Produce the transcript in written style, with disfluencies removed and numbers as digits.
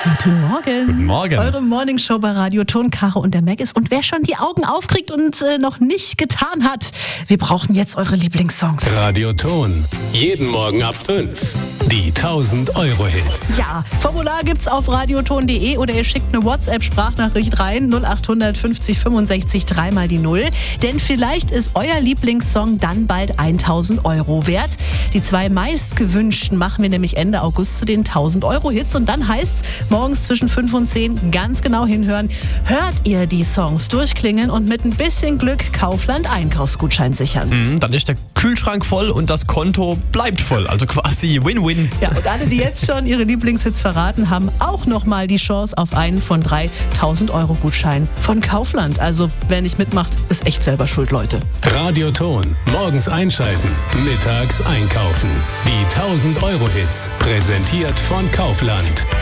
Guten Morgen. Guten Morgen. Eure Morningshow bei Radio Ton, Caro und der Mac ist. Und wer schon die Augen aufkriegt und noch nicht getan hat, wir brauchen jetzt eure Lieblingssongs. Radio Ton. Jeden Morgen ab 5. Die 1000-Euro-Hits. Ja, Formular gibt's auf radioton.de oder ihr schickt eine WhatsApp-Sprachnachricht rein, 0800 50 65 3 mal die 0. Denn vielleicht ist euer Lieblingssong dann bald 1000 Euro wert. Die 2 meistgewünschten machen wir nämlich Ende August zu den 1000-Euro-Hits. Und dann heißt's, morgens zwischen 5 und 10 ganz genau hinhören. Hört ihr die Songs durchklingeln und mit ein bisschen Glück Kaufland Einkaufsgutschein sichern. Dann ist der Kühlschrank voll und das Konto bleibt voll. Also quasi Win-Win. Ja, und alle, die jetzt schon ihre Lieblingshits verraten, haben auch nochmal die Chance auf einen von 3 1000-Euro-Gutschein von Kaufland. Also wer nicht mitmacht, ist echt selber schuld, Leute. Radio Ton. Morgens einschalten, mittags einkaufen. Die 1000-Euro-Hits. Präsentiert von Kaufland.